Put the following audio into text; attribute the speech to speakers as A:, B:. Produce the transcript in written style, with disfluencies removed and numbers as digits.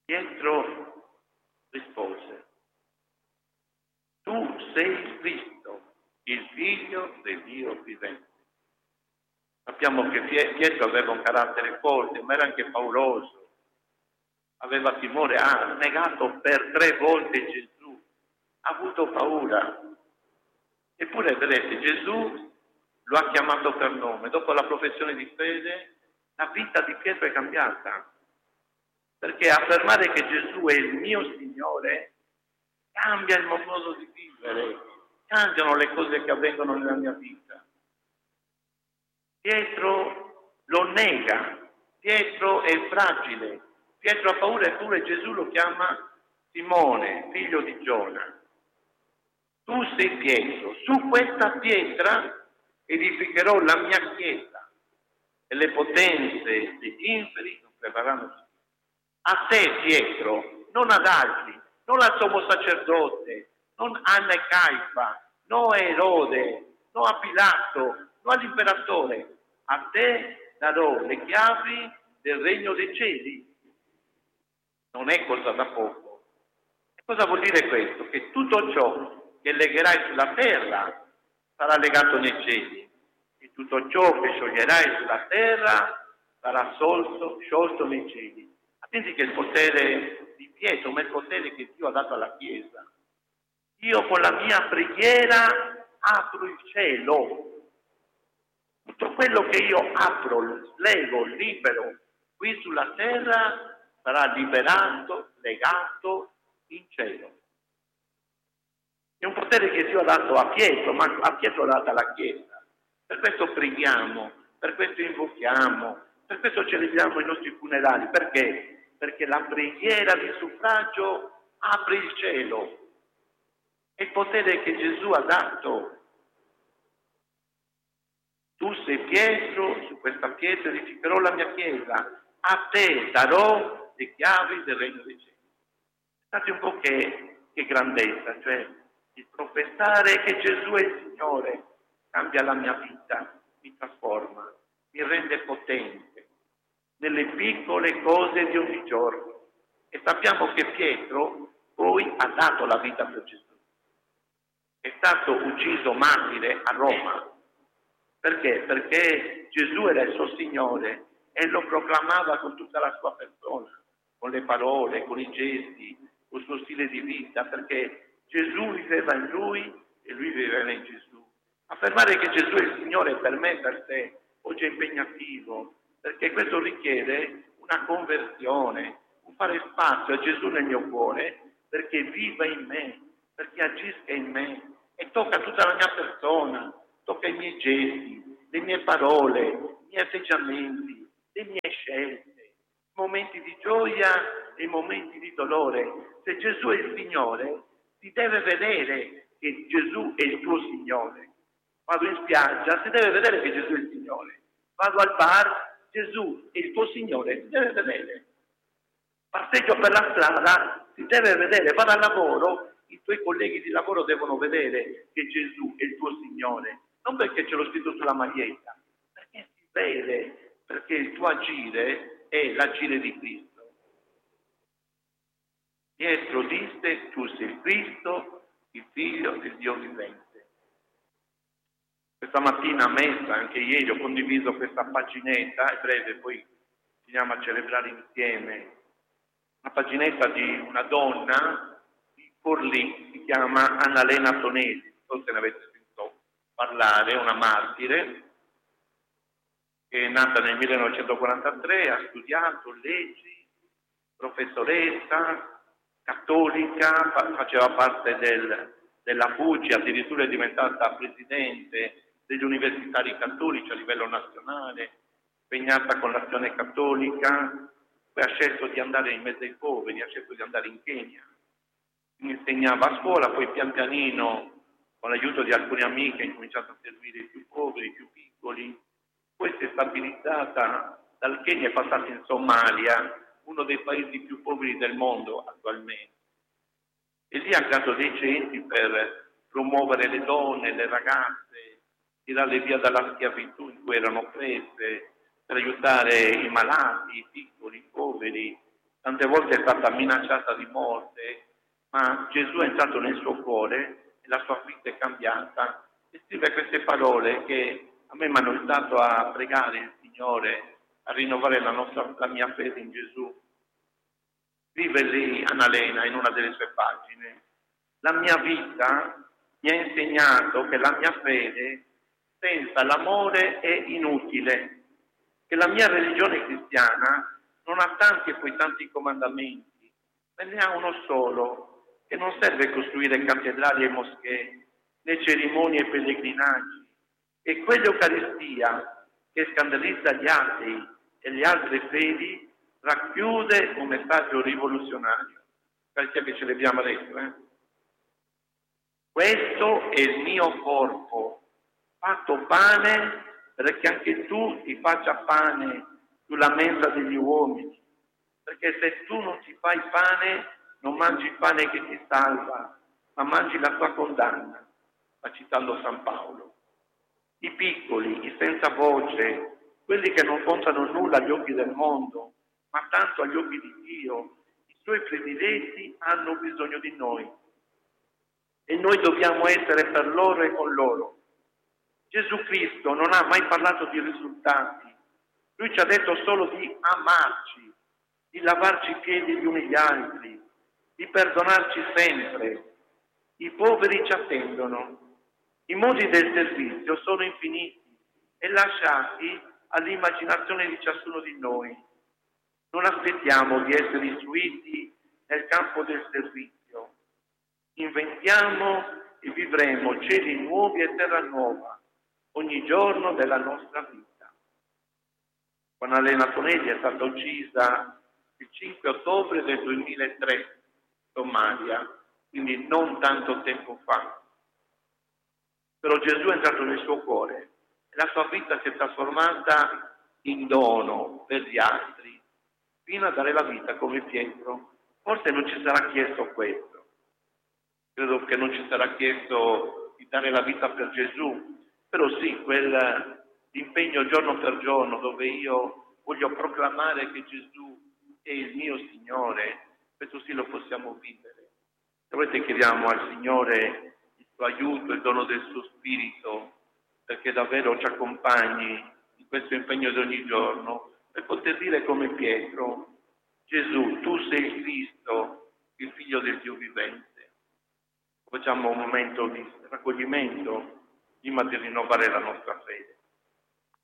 A: Pietro rispose: tu sei il Cristo, il Figlio del Dio vivente. Sappiamo che Pietro aveva un carattere forte, ma era anche pauroso, aveva timore, ha negato per 3 volte Gesù, ha avuto paura. Eppure, vedete, Gesù lo ha chiamato per nome. Dopo la professione di fede, la vita di Pietro è cambiata. Perché affermare che Gesù è il mio Signore cambia il mio modo di vivere, cambiano le cose che avvengono nella mia vita. Pietro lo nega, Pietro è fragile, Pietro ha paura, eppure Gesù lo chiama Simone, figlio di Giona. Tu sei Pietro, su questa pietra edificherò la mia chiesa e le potenze degli inferi non prevarranno su. A te, Pietro, non ad altri, non al sommo sacerdote, non a Anna e Caifa, non a Erode, non a Pilato, non all'imperatore. A te darò le chiavi del regno dei cieli. Non è cosa da poco. E cosa vuol dire questo? Che tutto ciò che legherai sulla terra sarà legato nei cieli, e tutto ciò che scioglierai sulla terra sarà sciolto nei cieli. Attenti che il potere di Pietro, ma il potere che Dio ha dato alla Chiesa. Io con la mia preghiera apro il cielo. Tutto quello che io apro, lego, libero qui sulla terra sarà liberato, legato in cielo. È un potere che Dio ha dato a Pietro, ma a Pietro l'ha dato alla Chiesa. Per questo preghiamo, per questo invochiamo, per questo celebriamo i nostri funerali. Perché? Perché la preghiera di suffragio apre il cielo. È il potere che Gesù ha dato. Tu sei Pietro, su questa pietra edificherò la mia chiesa, a te darò le chiavi del regno dei cieli. Guardate un po' che grandezza, cioè il professare che Gesù è il Signore cambia la mia vita, mi trasforma, mi rende potente nelle piccole cose di ogni giorno. E sappiamo che Pietro poi ha dato la vita per Gesù. È stato ucciso martire a Roma. Perché? Perché Gesù era il suo Signore e lo proclamava con tutta la sua persona, con le parole, con i gesti, col suo stile di vita, perché Gesù viveva in lui e lui viveva in Gesù. Affermare che Gesù è il Signore per me e per te oggi è impegnativo, perché questo richiede una conversione, un fare spazio a Gesù nel mio cuore, perché viva in me, perché agisca in me e tocca tutta la mia persona, tocca i miei gesti, le mie parole, i miei atteggiamenti, le mie scelte, momenti di gioia e momenti di dolore. Se Gesù è il Signore, si deve vedere che Gesù è il tuo Signore. Vado in spiaggia, si deve vedere che Gesù è il Signore. Vado al bar, Gesù è il tuo Signore, si deve vedere. Passeggio per la strada, si deve vedere. Vado al lavoro, i tuoi colleghi di lavoro devono vedere che Gesù è il tuo Signore. Non perché ce l'ho scritto sulla maglietta, perché si vede, perché il tuo agire è l'agire di Cristo. Pietro disse: tu sei il Cristo, il Figlio del Dio vivente. Questa mattina a messa, anche ieri, ho condiviso questa paginetta, è breve, poi finiamo a celebrare insieme, una paginetta di una donna di Forlì, si chiama Annalena Tonesi, non so se ne avete sentito parlare, una martire, che è nata nel 1943, ha studiato leggi, professoressa, cattolica, faceva parte della FUGI, addirittura è diventata presidente degli universitari cattolici a livello nazionale, impegnata con l'azione cattolica, poi ha scelto di andare in mezzo ai poveri, ha scelto di andare in Kenya, insegnava a scuola, poi pian pianino con l'aiuto di alcune amiche ha incominciato a servire i più poveri, i più piccoli, poi si è stabilizzata dal Kenya e è passata in Somalia, uno dei paesi più poveri del mondo attualmente. E lì ha creato dei centri per promuovere le donne, le ragazze, tirarle via dalla schiavitù in cui erano prese, per aiutare i malati, i piccoli, i poveri, tante volte è stata minacciata di morte, ma Gesù è entrato nel suo cuore e la sua vita è cambiata. E scrive queste parole che a me mi hanno aiutato a pregare il Signore, a rinnovare la mia fede in Gesù. Scrive lì Annalena in una delle sue pagine: la mia vita mi ha insegnato che la mia fede senza l'amore è inutile, che la mia religione cristiana non ha tanti e poi tanti comandamenti, ma ne ha uno solo, che non serve costruire cattedrali e moschee, né cerimonie e pellegrinaggi, e quell'Eucaristia che scandalizza gli atei e le altre fedi racchiude un messaggio rivoluzionario. Perché ce l'abbiamo detto, Questo è il mio corpo, fatto pane perché anche tu ti faccia pane sulla mensa degli uomini. Perché se tu non ti fai pane, non mangi il pane che ti salva, ma mangi la tua condanna. Sta citando San Paolo. I piccoli, i senza voce, quelli che non contano nulla agli occhi del mondo, ma tanto agli occhi di Dio, i suoi prediletti hanno bisogno di noi. E noi dobbiamo essere per loro e con loro. Gesù Cristo non ha mai parlato di risultati. Lui ci ha detto solo di amarci, di lavarci i piedi gli uni gli altri, di perdonarci sempre. I poveri ci attendono. I modi del servizio sono infiniti e lasciati all'immaginazione di ciascuno di noi. Non aspettiamo di essere istruiti nel campo del servizio. Inventiamo e vivremo cieli nuovi e terra nuova ogni giorno della nostra vita. Annalena Tonelli è stata uccisa il 5 ottobre del 2003 in Somalia, quindi non tanto tempo fa. Però Gesù è entrato nel suo cuore e la sua vita si è trasformata in dono per gli altri, fino a dare la vita come Pietro. Forse non ci sarà chiesto questo. Credo che non ci sarà chiesto di dare la vita per Gesù, però sì, quell'impegno giorno per giorno dove io voglio proclamare che Gesù è il mio Signore, questo sì lo possiamo vivere. Se volete chiediamo al Signore il suo aiuto, il dono del suo Spirito, perché davvero ci accompagni in questo impegno di ogni giorno, per poter dire come Pietro: Gesù, tu sei il Cristo, il Figlio del Dio vivente. Facciamo un momento di raccoglimento prima di rinnovare la nostra fede.